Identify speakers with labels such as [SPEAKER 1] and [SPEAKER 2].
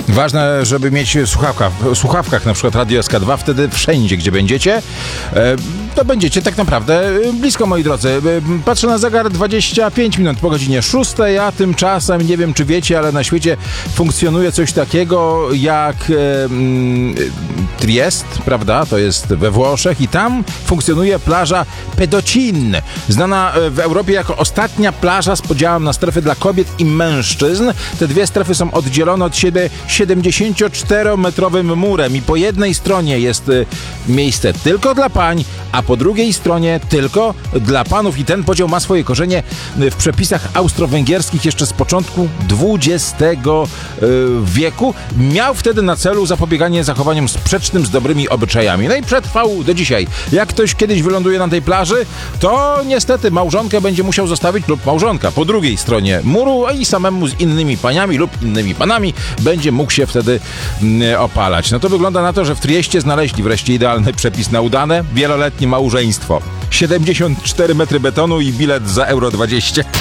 [SPEAKER 1] Ważne, żeby mieć w słuchawkach na przykład Radio SK2, wtedy wszędzie, gdzie będziecie, to będziecie tak naprawdę blisko, moi drodzy. Patrzę na zegar, 25 minut po godzinie 6, a tymczasem, nie wiem czy wiecie, ale na świecie funkcjonuje coś takiego jak Triest, prawda? To jest we Włoszech i tam funkcjonuje plaża Pedocin, znana w Europie jako ostatnia plaża z podziałem na strefy dla kobiet i mężczyzn. Te dwie strefy są oddzielone od siebie 74-metrowym murem i po jednej stronie jest miejsce tylko dla pań, a po drugiej stronie tylko dla panów i ten podział ma swoje korzenie w przepisach austro-węgierskich jeszcze z początku XX wieku. Miał wtedy na celu zapobieganie zachowaniom sprzecznym z dobrymi obyczajami. No i przetrwał do dzisiaj. Jak ktoś kiedyś wyląduje na tej plaży, to niestety małżonkę będzie musiał zostawić lub małżonka po drugiej stronie muru, a i samemu z innymi paniami lub innymi panami będzie mógł się wtedy opalać. No to wygląda na to, że w Trieście znaleźli wreszcie idealny przepis na udane, wieloletnie małżeństwo. 74 metry betonu i bilet za euro 20.